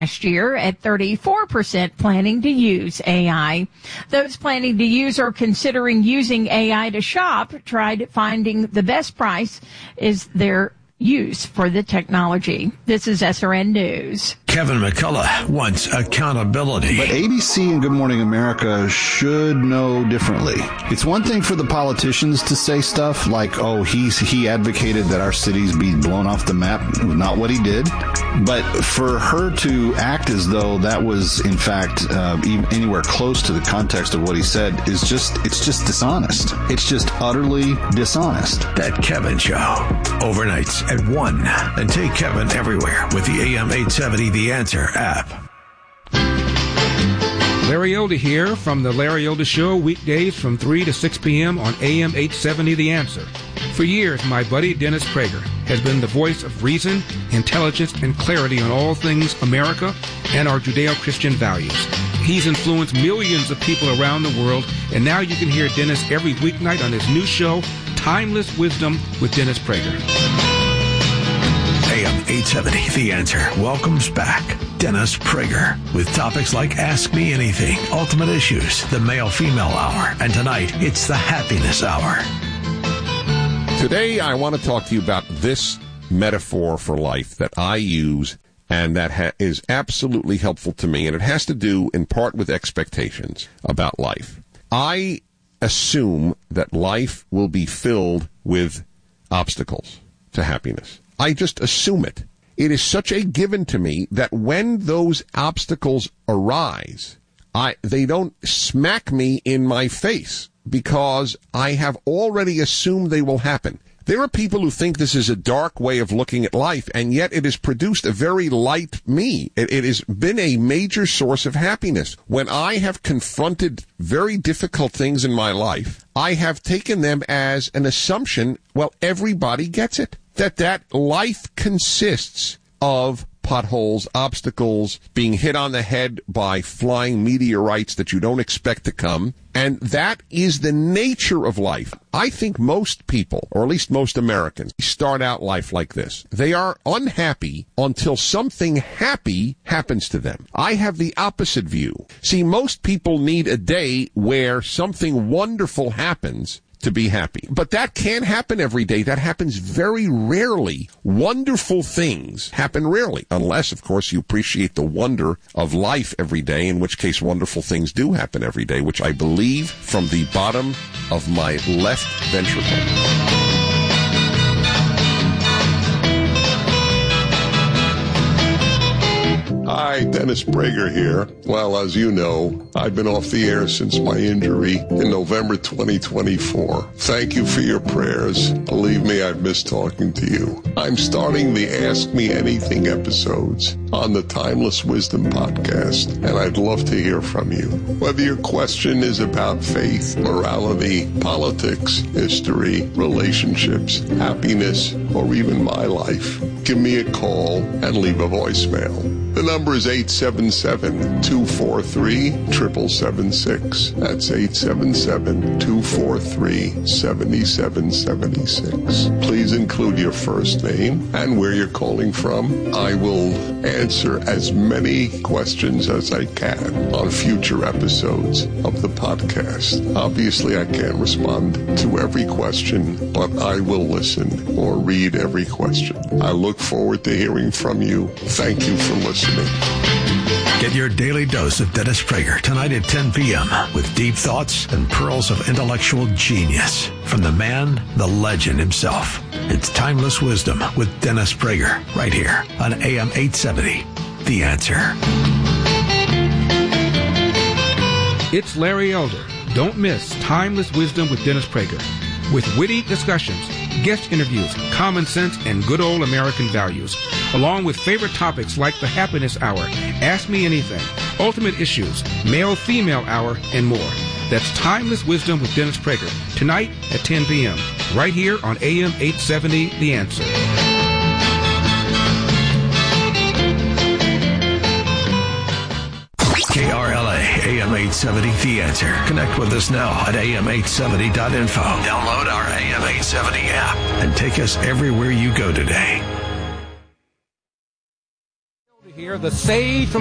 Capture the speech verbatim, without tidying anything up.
last year at thirty-four percent planning to use A I. Those planning to use or considering using A I to shop tried finding the best price is their use for the technology. This is S R N News. Kevin McCullough wants accountability. But A B C and Good Morning America should know differently. It's one thing for the politicians to say stuff like, oh, he's he advocated that our cities be blown off the map. Not what he did. But for her to act as though that was, in fact, uh, anywhere close to the context of what he said is just, it's just dishonest. It's just utterly dishonest. That Kevin Show. Overnights at one. And take Kevin everywhere with the A M eight seventy The Answer app. Larry Elder here from the Larry Elder Show, weekdays from three to six p.m. on A M eight seventy The Answer. For years, my buddy Dennis Prager has been the voice of reason, intelligence, and clarity on all things America and our Judeo-Christian values. He's influenced millions of people around the world, and now you can hear Dennis every weeknight on his new show, Timeless Wisdom with Dennis Prager. A M eight seventy The Answer welcomes back Dennis Prager with topics like Ask Me Anything, Ultimate Issues, the Male-Female Hour, and tonight it's the Happiness Hour. Today I want to talk to you about this metaphor for life that I use and that ha- is absolutely helpful to me, and it has to do in part with expectations about life. I assume that life will be filled with obstacles to happiness. I just assume it. It is such a given to me that when those obstacles arise, I they don't smack me in my face because I have already assumed they will happen. There are people who think this is a dark way of looking at life, and yet it has produced a very light me. It, it has been a major source of happiness. When I have confronted very difficult things in my life, I have taken them as an assumption, well, everybody gets it. That that life consists of potholes, obstacles, being hit on the head by flying meteorites that you don't expect to come. And that is the nature of life. I think most people, or at least most Americans, start out life like this. They are unhappy until something happy happens to them. I have the opposite view. See, most people need a day where something wonderful happens to be happy. But that can't happen every day. That happens very rarely. Wonderful things happen rarely, unless, of course, you appreciate the wonder of life every day, in which case wonderful things do happen every day, which I believe from the bottom of my left ventricle. Hi, Dennis Prager here. Well, as you know, I've been off the air since my injury in November twenty twenty-four. Thank you for your prayers. Believe me, I've missed talking to you. I'm starting the Ask Me Anything episodes on the Timeless Wisdom podcast, and I'd love to hear from you. Whether your question is about faith, morality, politics, history, relationships, happiness, or even my life, give me a call and leave a voicemail. The number is eight seven seven, two four three, seven seven seven six. That's eight seven seven, two four three, seven seven seven six. Please include your first name and where you're calling from. I will answer as many questions as I can on future episodes of the podcast. Obviously, I can't respond to every question, but I will listen or read every question. I look forward to hearing from you. Thank you for listening. Get your daily dose of Dennis Prager tonight at ten p.m. with deep thoughts and pearls of intellectual genius from the man, the legend himself. It's Timeless Wisdom with Dennis Prager right here on A M eight seventy. The Answer. It's Larry Elder. Don't miss Timeless Wisdom with Dennis Prager. With witty discussions, guest interviews, common sense, and good old American values, along with favorite topics like the Happiness Hour, Ask Me Anything, Ultimate Issues, Male-Female Hour, and more. That's Timeless Wisdom with Dennis Prager, tonight at ten p.m., right here on A M eight seventy, The Answer. K R L A, A M eight seventy, The Answer. Connect with us now at A M eight seventy dot info. Download our A M eight seventy app and take us everywhere you go today. Hear the sage from